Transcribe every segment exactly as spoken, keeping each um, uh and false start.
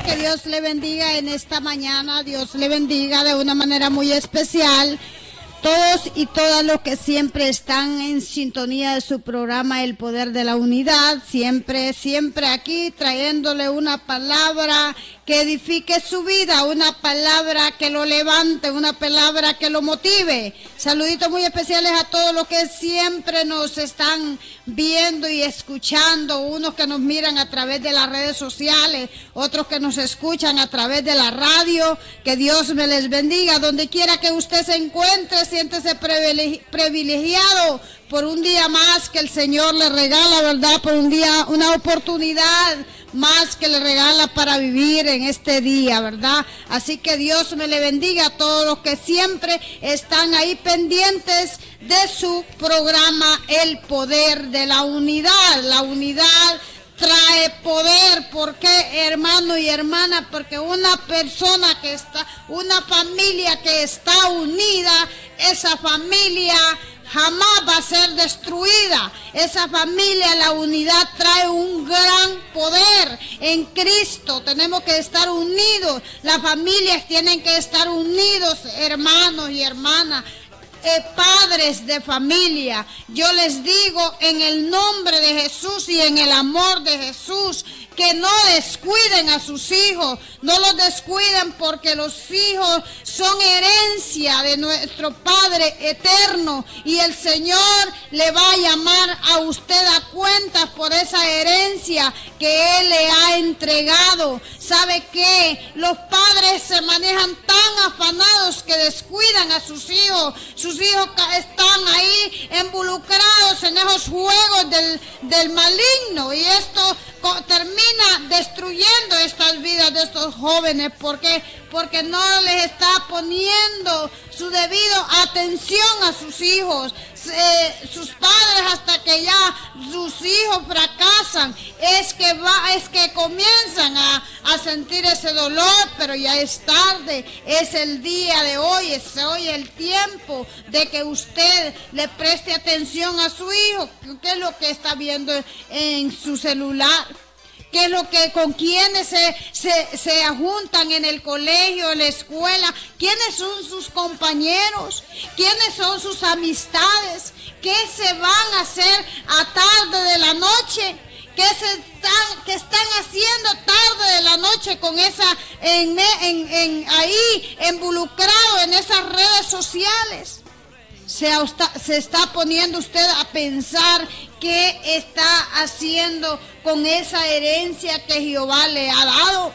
que Dios le bendiga en esta mañana. Dios le bendiga de una manera muy especial. Todos y todas los que siempre están en sintonía de su programa El Poder de la Unidad, siempre, siempre aquí trayéndole una palabra que edifique su vida, una palabra que lo levante, una palabra que lo motive. Saluditos muy especiales a todos los que siempre nos están viendo y escuchando, unos que nos miran a través de las redes sociales, otros que nos escuchan a través de la radio. Que Dios me les bendiga. Donde quiera que usted se encuentre, siéntese privilegiado por un día más que el Señor le regala, ¿verdad? Por un día, una oportunidad más que le regala para vivir en este día, ¿verdad? Así que Dios me le bendiga a todos los que siempre están ahí pendientes de su programa El Poder de la Unidad. La unidad trae poder. ¿Por qué, hermano y hermana? Porque una persona que está, una familia que está unida, esa familia jamás va a ser destruida. Esa familia, la unidad trae un gran poder en Cristo. Tenemos que estar unidos. Las familias tienen que estar unidos, hermanos y hermanas. Eh, padres de familia, yo les digo en el nombre de Jesús y en el amor de Jesús, que no descuiden a sus hijos, no los descuiden, porque los hijos son herencia de nuestro Padre eterno, y el Señor le va a llamar a usted a cuentas por esa herencia que Él le ha entregado. ¿Sabe qué? Los padres se manejan tan afanados que descuidan a sus hijos. Sus hijos están ahí involucrados en esos juegos del, del maligno, y esto termina destruyendo estas vidas de estos jóvenes. ¿Por qué? Porque no les está poniendo su debido atención a sus hijos. Eh, sus padres, hasta que ya sus hijos fracasan, es que va, es que comienzan a, a sentir ese dolor, pero ya es tarde. Es el día de hoy, es hoy el tiempo de que usted le preste atención a su hijo. ¿Qué es lo que está viendo en su celular? ¿Qué es lo que, con quienes se, se, se juntan en el colegio, en la escuela? ¿Quiénes son sus compañeros? ¿Quiénes son sus amistades? ¿Qué se van a hacer a tarde de la noche? ¿Qué se están, qué están haciendo tarde de la noche con esa, en, en, en, ahí involucrado en esas redes sociales? Se, se está poniendo usted a pensar qué está haciendo con esa herencia que Jehová le ha dado.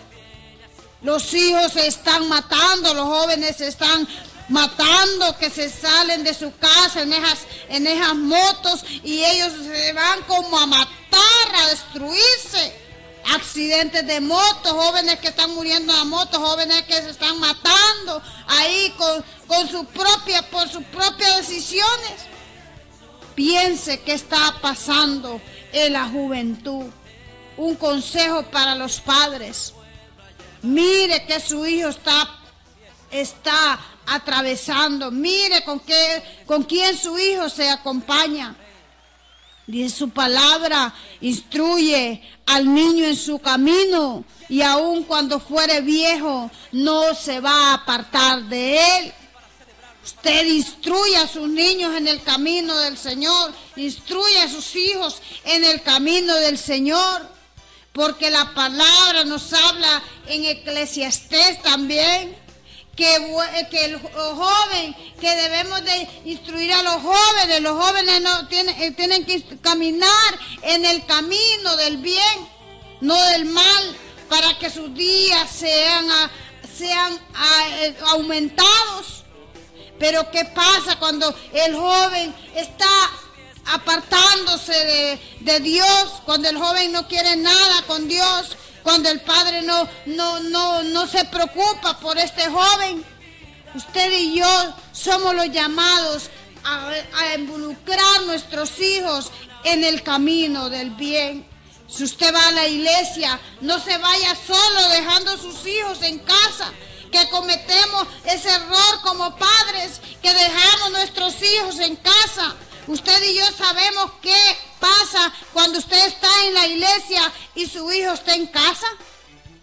Los hijos se están matando, los jóvenes se están matando, que se salen de su casa en esas, en esas motos, y ellos se van como a matar, a destruirse. Accidentes de motos, jóvenes que están muriendo en motos, jóvenes que se están matando ahí con, con su propia, por sus propias decisiones. Piense qué está pasando en la juventud. Un consejo para los padres: mire que su hijo está, está atravesando, mire con qué, con quién su hijo se acompaña. Dice su palabra: instruye al niño en su camino, y aun cuando fuere viejo no se va a apartar de él. Usted instruye a sus niños en el camino del Señor, instruye a sus hijos en el camino del Señor, porque la palabra nos habla en Eclesiastés también, que, que el joven, que debemos de instruir a los jóvenes. Los jóvenes no tienen, tienen que caminar en el camino del bien, no del mal, para que sus días sean, sean aumentados. Pero ¿qué pasa cuando el joven está apartándose de, de Dios? Cuando el joven no quiere nada con Dios, cuando el padre no, no, no, no se preocupa por este joven. Usted y yo somos los llamados a, a involucrar a nuestros hijos en el camino del bien. Si usted va a la iglesia, no se vaya solo dejando a sus hijos en casa, que cometemos ese error como padres, que dejamos nuestros hijos en casa. Usted y yo sabemos qué pasa cuando usted está en la iglesia y su hijo está en casa.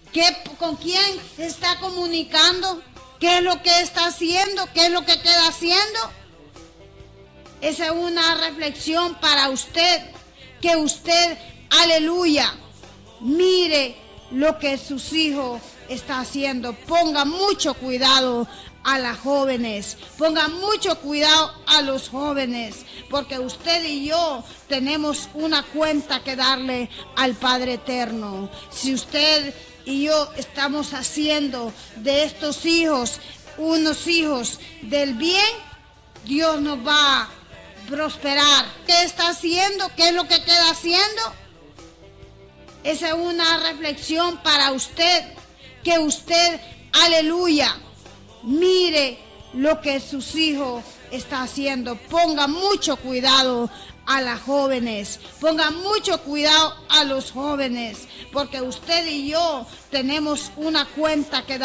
¿Qué, ¿Con quién se está comunicando? ¿Qué es lo que está haciendo? ¿Qué es lo que queda haciendo? Esa es una reflexión para usted, que usted, aleluya, mire lo que sus hijos están haciendo. Ponga mucho cuidado a las jóvenes, ponga mucho cuidado a los jóvenes, porque usted y yo tenemos una cuenta que darle al Padre Eterno. Si usted y yo estamos haciendo de estos hijos unos hijos del bien, Dios nos va a prosperar. ¿Qué está haciendo? ¿Qué es lo que queda haciendo? Esa es una reflexión para usted, que usted, aleluya, mire lo que sus hijos están haciendo. Ponga mucho cuidado a las jóvenes, ponga mucho cuidado a los jóvenes, porque usted y yo tenemos una cuenta que dar.